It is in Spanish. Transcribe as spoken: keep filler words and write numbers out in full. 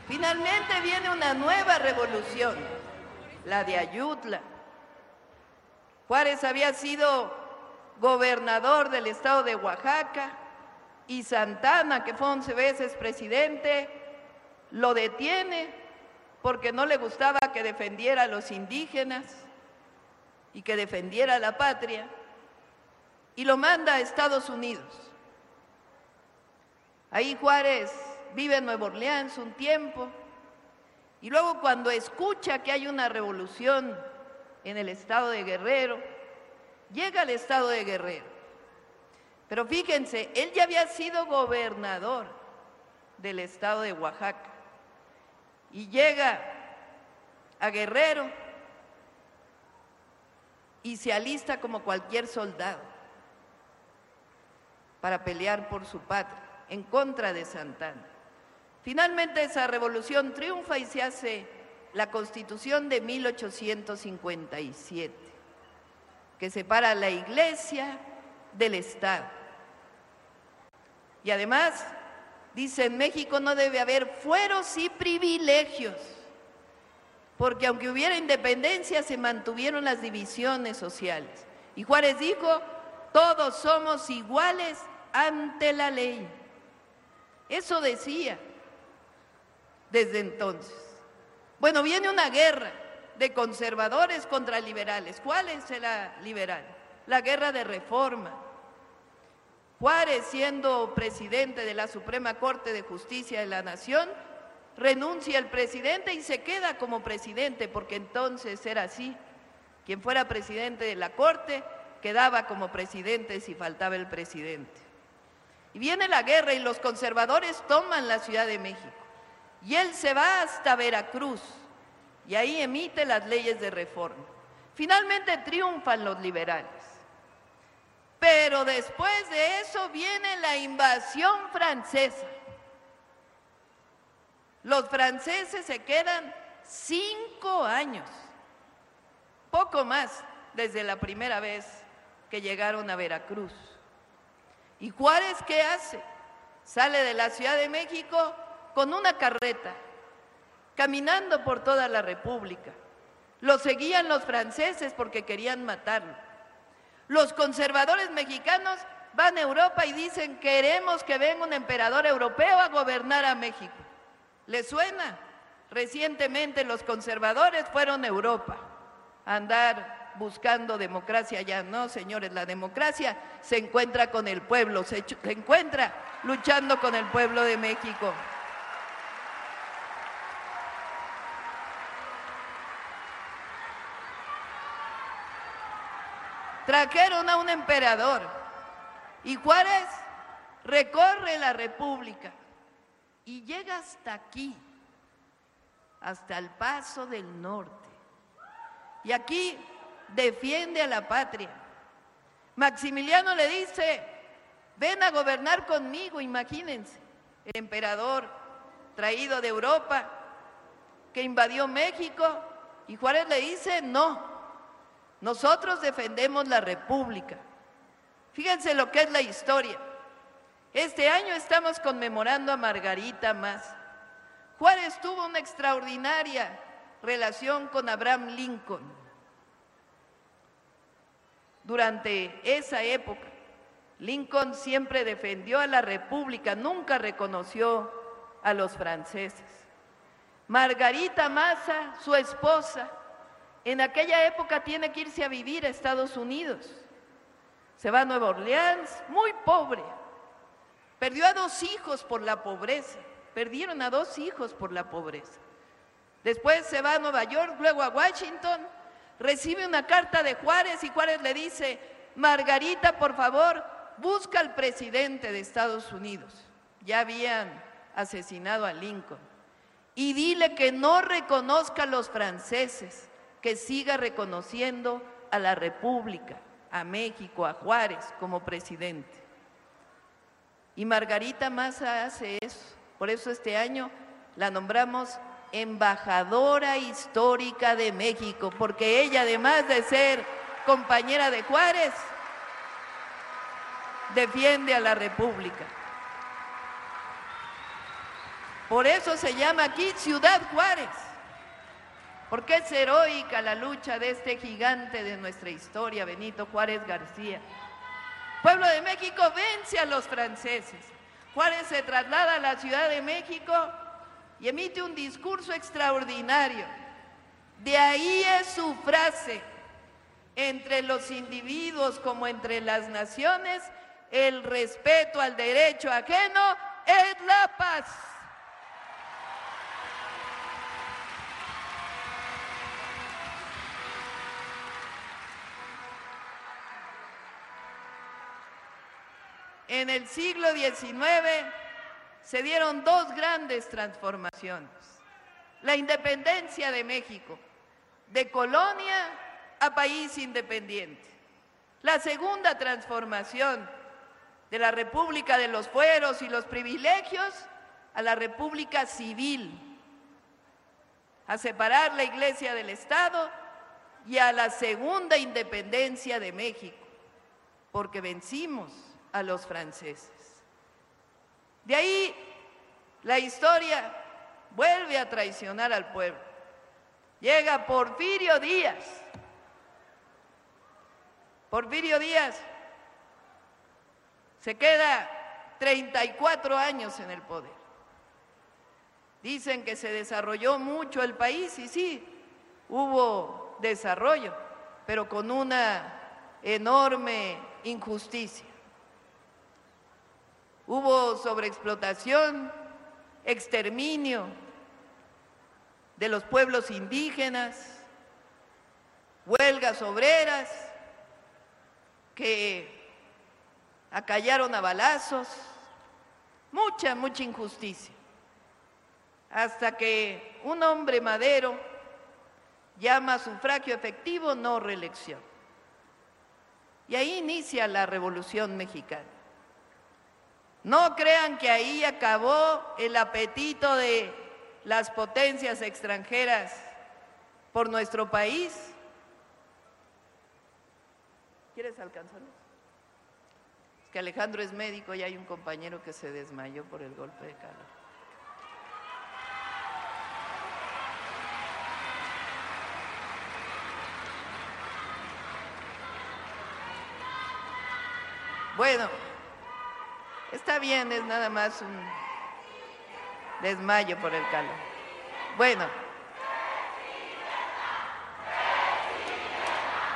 Finalmente viene una nueva revolución, la de Ayutla. Juárez había sido gobernador del estado de Oaxaca y Santana, que fue once veces presidente, lo detiene porque no le gustaba que defendiera a los indígenas y que defendiera a la patria, y lo manda a Estados Unidos. Ahí Juárez vive en Nueva Orleans un tiempo, y luego cuando escucha que hay una revolución en el estado de Guerrero, llega al estado de Guerrero. Pero fíjense, él ya había sido gobernador del estado de Oaxaca, y llega a Guerrero y se alista como cualquier soldado para pelear por su patria, en contra de Santana. Finalmente esa revolución triunfa y se hace la Constitución de mil ochocientos cincuenta y siete, que separa la Iglesia del Estado. Y además dice, en México no debe haber fueros y privilegios, porque aunque hubiera independencia se mantuvieron las divisiones sociales. Y Juárez dijo, todos somos iguales ante la ley. Eso decía desde entonces. Bueno, viene una guerra de conservadores contra liberales. ¿Cuál es la liberal? La guerra de Reforma. Juárez, siendo presidente de la Suprema Corte de Justicia de la Nación, renuncia al presidente y se queda como presidente, porque entonces era así. Quien fuera presidente de la Corte quedaba como presidente si faltaba el presidente. Y viene la guerra y los conservadores toman la Ciudad de México. Y él se va hasta Veracruz y ahí emite las leyes de reforma. Finalmente triunfan los liberales. Pero después de eso viene la invasión francesa. Los franceses se quedan cinco años, poco más desde la primera vez que llegaron a Veracruz. ¿Y Juárez qué hace? Sale de la Ciudad de México con una carreta, caminando por toda la República. Lo seguían los franceses porque querían matarlo. Los conservadores mexicanos van a Europa y dicen, queremos que venga un emperador europeo a gobernar a México. ¿Les suena? Recientemente los conservadores fueron a Europa a andar buscando democracia. Ya no, señores, la democracia se encuentra con el pueblo, se, se encuentra luchando con el pueblo de México. Trajeron a un emperador y Juárez recorre la República y llega hasta aquí, hasta el Paso del Norte. Y aquí defiende a la patria. Maximiliano le dice, ven a gobernar conmigo, imagínense, el emperador traído de Europa que invadió México, y Juárez le dice, no. Nosotros defendemos la República. Fíjense lo que es la historia. Este año estamos conmemorando a Margarita Maza. Juárez tuvo una extraordinaria relación con Abraham Lincoln. Durante esa época, Lincoln siempre defendió a la República, nunca reconoció a los franceses. Margarita Maza, su esposa, en aquella época tiene que irse a vivir a Estados Unidos. Se va a Nueva Orleans, muy pobre. Perdió a dos hijos por la pobreza. Perdieron a dos hijos por la pobreza. Después se va a Nueva York, luego a Washington. Recibe una carta de Juárez y Juárez le dice, Margarita, por favor, busca al presidente de Estados Unidos. Ya habían asesinado a Lincoln. Y dile que no reconozca a los franceses, que siga reconociendo a la República, a México, a Juárez como presidente. Y Margarita Maza hace eso. Por eso este año la nombramos embajadora histórica de México, porque ella, además de ser compañera de Juárez, defiende a la República. Por eso se llama aquí Ciudad Juárez, porque es heroica la lucha de este gigante de nuestra historia, Benito Juárez García. Pueblo de México vence a los franceses. Juárez se traslada a la Ciudad de México y emite un discurso extraordinario. De ahí es su frase: entre los individuos como entre las naciones, el respeto al derecho ajeno es la paz. En el siglo diecinueve se dieron dos grandes transformaciones. La independencia de México, de colonia a país independiente. La segunda transformación, de la República de los Fueros y los Privilegios a la República Civil, a separar la Iglesia del Estado y a la segunda independencia de México, porque vencimos a los franceses. De ahí la historia vuelve a traicionar al pueblo. Llega Porfirio Díaz. Porfirio Díaz se queda treinta y cuatro años en el poder. Dicen que se desarrolló mucho el país y sí, hubo desarrollo, pero con una enorme injusticia. Hubo sobreexplotación, exterminio de los pueblos indígenas, huelgas obreras que acallaron a balazos, mucha, mucha injusticia. Hasta que un hombre Madero llama sufragio efectivo, no reelección. Y ahí inicia la Revolución Mexicana. No crean que ahí acabó el apetito de las potencias extranjeras por nuestro país. ¿Quieres alcanzarlo? Es que Alejandro es médico y hay un compañero que se desmayó por el golpe de calor. Bueno, está bien, es nada más un desmayo por el calor. Bueno.